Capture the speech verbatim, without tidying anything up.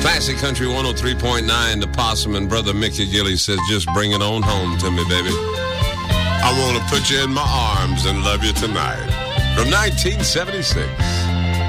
Classic Country one oh three point nine, the Possum, and Brother Mickey Gilly says, just bring it on home to me, baby. I want to put you in my arms and love you tonight. From nineteen seventy-six.